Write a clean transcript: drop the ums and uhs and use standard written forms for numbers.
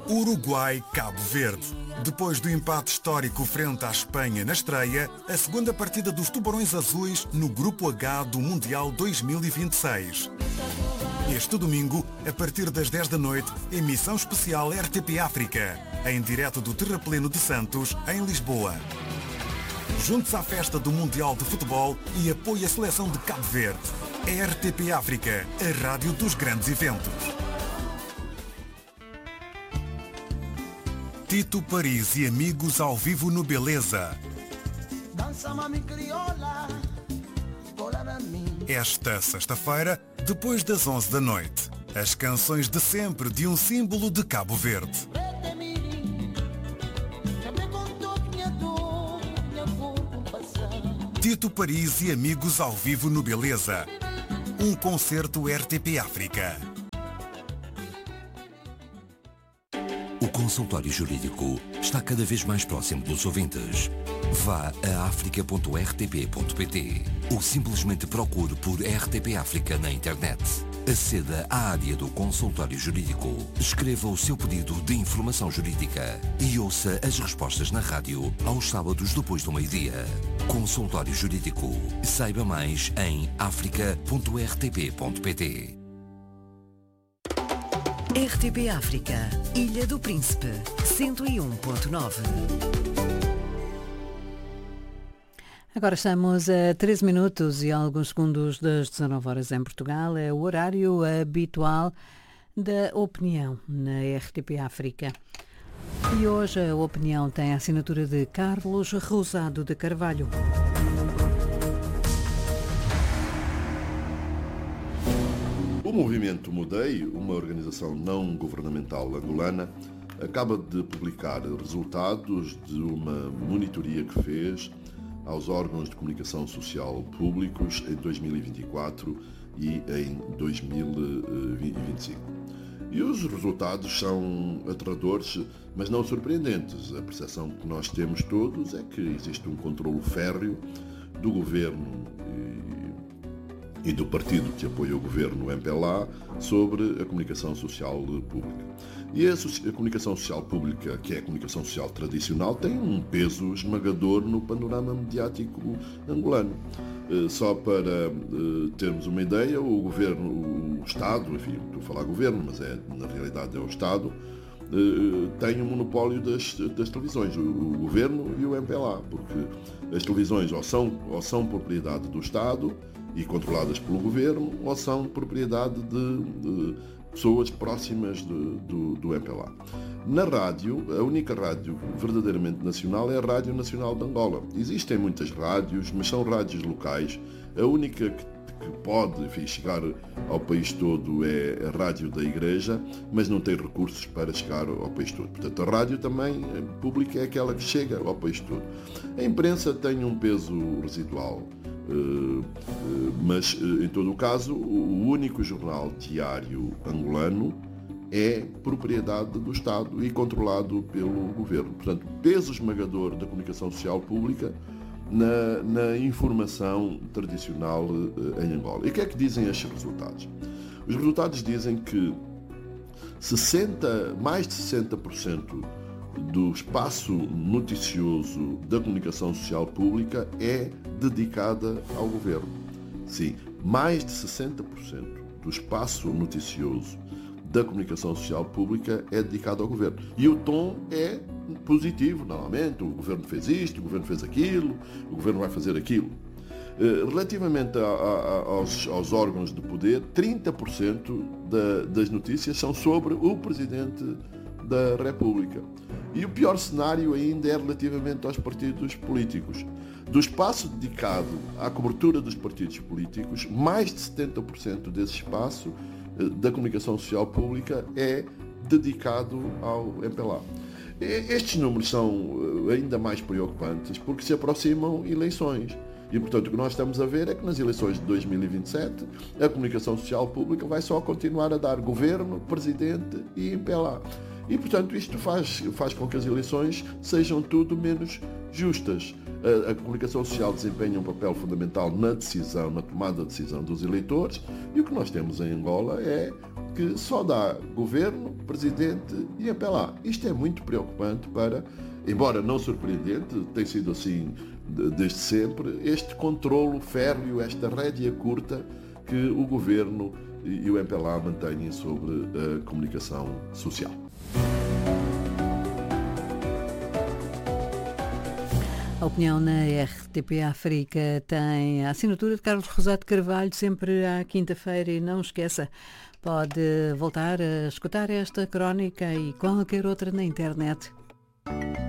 Uruguai-Cabo Verde. Depois do empate histórico frente à Espanha na estreia, a segunda partida dos Tubarões Azuis no Grupo H do Mundial 2026. Este domingo, a partir das 10 da noite, emissão especial RTP África, em direto do Terrapleno de Santos, em Lisboa. Junte-se à festa do Mundial de Futebol e apoie a seleção de Cabo Verde. É RTP África, a rádio dos grandes eventos. Tito Paris e amigos ao vivo no Beleza. Esta sexta-feira, depois das 11 da noite, as canções de sempre de um símbolo de Cabo Verde. Tito Paris e amigos ao vivo no Beleza. Um concerto RTP África. O consultório jurídico está cada vez mais próximo dos ouvintes. Vá a africa.rtp.pt ou simplesmente procure por RTP África na internet. Aceda à área do consultório jurídico, escreva o seu pedido de informação jurídica e ouça as respostas na rádio aos sábados depois do meio-dia. Consultório Jurídico. Saiba mais em africa.rtp.pt. RTP África, Ilha do Príncipe, 101.9. Agora estamos a 13 minutos e alguns segundos das 19 horas em Portugal. É o horário habitual da opinião na RTP África. E hoje a opinião tem a assinatura de Carlos Rosado de Carvalho. O movimento Mudei, uma organização não governamental angolana, acaba de publicar resultados de uma monitoria que fez aos órgãos de comunicação social públicos em 2024 e em 2025. E os resultados são aterradores, mas não surpreendentes. A percepção que nós temos todos é que existe um controlo férreo do governo e do partido que apoia o governo, o MPLA, sobre a comunicação social pública. E a comunicação social pública, que é a comunicação social tradicional, tem um peso esmagador no panorama mediático angolano. Só para termos uma ideia, o governo, o Estado, enfim, estou a falar governo, mas na realidade é o Estado, tem o monopólio das televisões, o governo e o MPLA, porque as televisões ou são propriedade do Estado e controladas pelo governo, ou são propriedade de pessoas próximas do MPLA. Na rádio, a única rádio verdadeiramente nacional é a Rádio Nacional de Angola. Existem muitas rádios, mas são rádios locais. A única que pode, enfim, chegar ao país todo é a Rádio da Igreja, mas não tem recursos para chegar ao país todo. Portanto, a rádio também pública é aquela que chega ao país todo. A imprensa tem um peso residual. Mas, em todo o caso, o único jornal diário angolano é propriedade do Estado e controlado pelo governo. Portanto, peso esmagador da comunicação social pública na informação tradicional em Angola. E o que é que dizem estes resultados? Os resultados dizem que mais de 60% do espaço noticioso da comunicação social pública é dedicada ao governo. Sim, mais de 60% do espaço noticioso da comunicação social pública é dedicado ao governo. E o tom é positivo, normalmente. O governo fez isto, o governo fez aquilo, o governo vai fazer aquilo. Relativamente aos órgãos de poder, 30% das notícias são sobre o Presidente da República. E o pior cenário ainda é relativamente aos partidos políticos. Do espaço dedicado à cobertura dos partidos políticos, mais de 70% desse espaço da comunicação social pública é dedicado ao MPLA. Estes números são ainda mais preocupantes porque se aproximam eleições. E, portanto, o que nós estamos a ver é que nas eleições de 2027 a comunicação social pública vai só continuar a dar governo, presidente e MPLA. E, portanto, isto faz com que as eleições sejam tudo menos justas. A comunicação social desempenha um papel fundamental na decisão, na tomada de decisão dos eleitores, e o que nós temos em Angola é que só dá governo, presidente e MPLA. Isto é muito preocupante para, embora não surpreendente, tem sido assim desde sempre, este controlo férreo, esta rédea curta que o governo e o MPLA mantêm sobre a comunicação social. A opinião na RTP África tem a assinatura de Carlos Rosado Carvalho, sempre à quinta-feira, e não esqueça, pode voltar a escutar esta crónica e qualquer outra na internet.